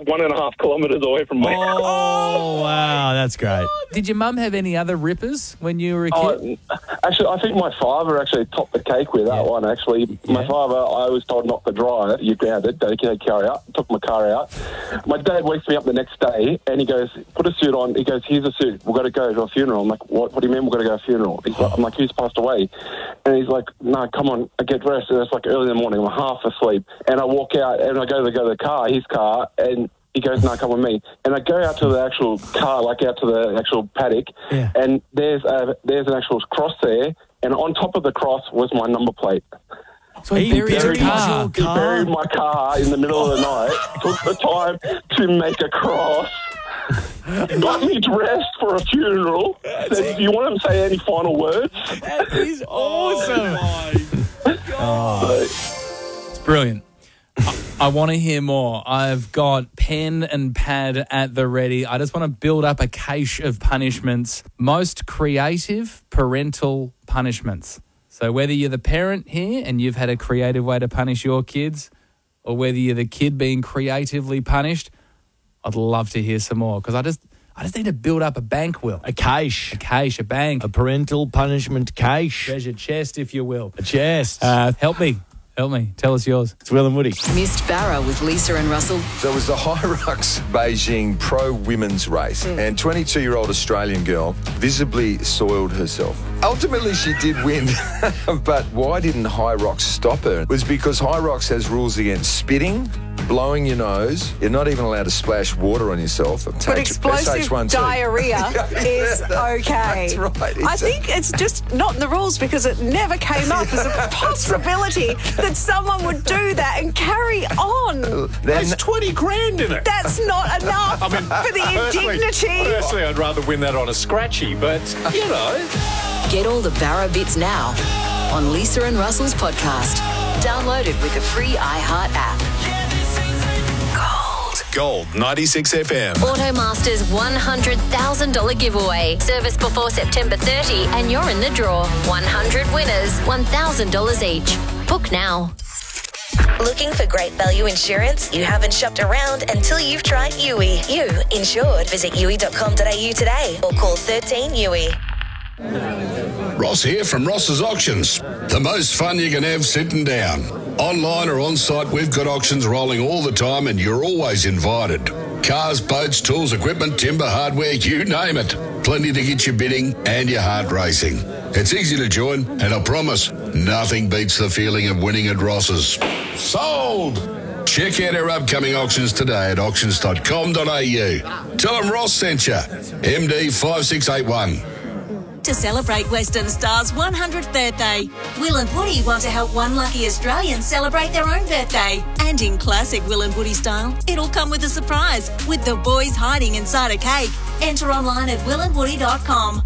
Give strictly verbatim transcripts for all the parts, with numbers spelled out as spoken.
one and a half kilometres away from me. Oh, wow, that's great. Did your mum have any other rippers when you were a kid? Oh, actually, I think my father actually topped the cake with that Yeah. one, actually. My Yeah. father, I was told not to drive. You grounded. They can carry out. Took my car out. My dad wakes me up the next day and he goes, put a suit on. He goes, here's a suit. We've got to go to a funeral. I'm like, what What do you mean we've got to go to a funeral? He's like, I'm like, who's passed away? And he's like, no, come on, I get dressed. And it's like early in the morning. I'm half asleep. And I walk out and I go to go to the car, his car, and he goes, no, come with me. And I go out to the actual car, like out to the actual paddock, Yeah. and there's a, there's an actual cross there, and on top of the cross was my number plate. So he, He buried your buried car. your He car. buried my car in the middle of the night, took the time to make a cross, got me dressed for a funeral, said, do you want to say any final words? That is awesome. So, It's brilliant. I, I want to hear more. I've got pen and pad at the ready. I just want to build up a cache of punishments. Most creative parental punishments. So whether you're the parent here and you've had a creative way to punish your kids, or whether you're the kid being creatively punished, I'd love to hear some more because I just I just need to build up a bank, Will. A cache. A cache, a bank. A parental punishment cache. Treasure chest, if you will. A chest. Uh, help me. Help me. Tell us yours. it's Will and Woody. Missed Barra with Lisa and Russell. So it was the Hyrox Beijing Pro Women's Race, and twenty-two-year-old Australian girl visibly soiled herself. Ultimately, she did win, but why didn't Hyrox stop her? It was because Hyrox has rules against spitting, blowing your nose. You're not even allowed to splash water on yourself. But explosive diarrhea is okay. That's right. I It's a- think it's just not in the rules because it never came up as a possibility that someone would do that and carry on. Then- There's twenty grand in it. That's not enough for the Personally, indignity. personally, I'd rather win that on a scratchy, but, you know. Get all the Barra bits now on Lisa and Russell's podcast. Download it with the free iHeart app. Gold. Gold ninety-six F M. Automaster's one hundred thousand dollars giveaway. Service before September thirtieth and you're in the draw. one hundred winners, one thousand dollars each. Book now. Looking for great value insurance? You haven't shopped around until you've tried U I. You insured. Visit U I dot com dot A U today or call thirteen U I. Ross here from Ross's Auctions. The most fun you can have sitting down. Online or on site, we've got auctions rolling all the time and you're always invited. Cars, boats, tools, equipment, timber, hardware, you name it. Plenty to get you bidding and your heart racing. It's easy to join and I promise nothing beats the feeling of winning at Ross's. Sold! Check out our upcoming auctions today at auctions dot com dot A U. Tell them Ross sent you. M D five six eight one. To celebrate Western Star's one hundredth birthday, Will and Woody want to help one lucky Australian celebrate their own birthday. And in classic Will and Woody style, it'll come with a surprise, with the boys hiding inside a cake. Enter online at will and woody dot com.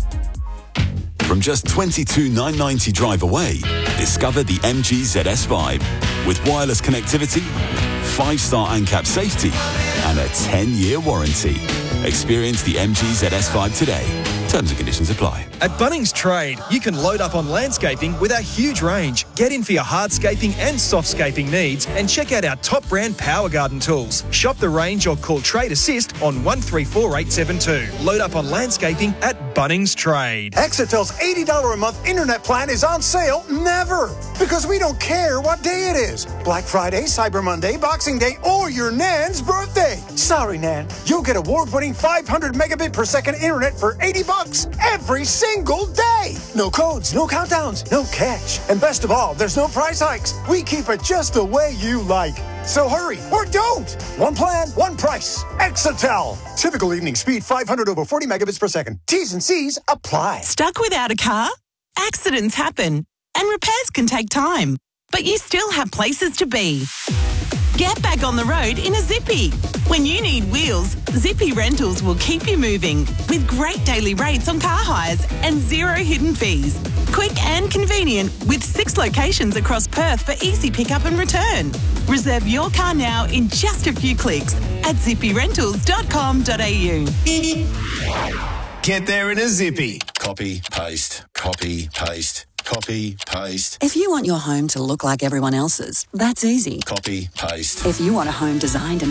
From just twenty-two thousand nine hundred ninety drive away, discover the M G Z S Vibe. With wireless connectivity, five-star ANCAP safety, and a ten-year warranty. Experience the M G Z S Vibe today. Terms and conditions apply. At Bunnings Trade, you can load up on landscaping with our huge range. Get in for your hardscaping and softscaping needs and check out our top brand Power Garden tools. Shop the range or call Trade Assist on one three four eight seven two. Load up on landscaping at Bunnings Trade. Exitel's eighty dollars a month internet plan is on sale never, because we don't care what day it is. Black Friday, Cyber Monday, Boxing Day, or your Nan's birthday. Sorry, Nan. You'll get award-winning five hundred megabit per second internet for eighty bucks every single day. No codes, no countdowns, no catch. And best of all, there's no price hikes. We keep it just the way you like. So hurry or don't. One plan, one price. Exitel. Typical evening speed five hundred over forty megabits per second. T's and C's apply. Stuck without a car? Accidents happen and repairs can take time, but you still have places to be. Get back on the road in a Zippy. When you need wheels, Zippy Rentals will keep you moving with great daily rates on car hires and zero hidden fees. Quick and convenient with six locations across Perth for easy pickup and return. Reserve your car now in just a few clicks at zippy rentals dot com dot A U. Get there in a Zippy. Copy, paste, copy, paste. Copy, paste. If you want your home to look like everyone else's, that's easy. Copy, paste. If you want a home designed and